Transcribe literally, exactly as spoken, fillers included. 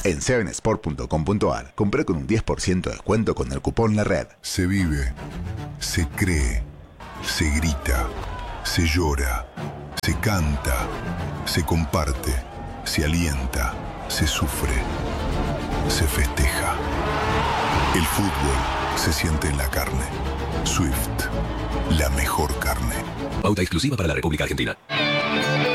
En seven sport punto com punto a r compré con un diez por ciento de descuento con el cupón La Red. Se vive, se cree, se grita, se llora, se canta, se comparte, se alienta, se sufre, se festeja. El fútbol se siente en la carne. Swift, la mejor carne. Pauta exclusiva para la República Argentina.